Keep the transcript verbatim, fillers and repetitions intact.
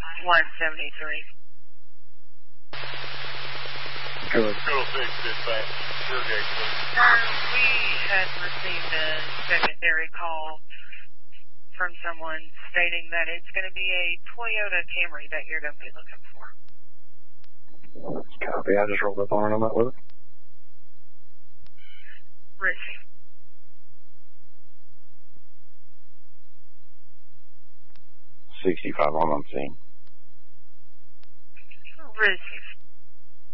one seventy-three. Good. Total six, dispatch. Sure, Jake, please. Sir, we had received a secondary call from someone stating that it's going to be a Toyota Camry that you're going to be looking for. Copy. I just rolled up on it. I'm not with it. Receive. sixty-five on on scene. Receive.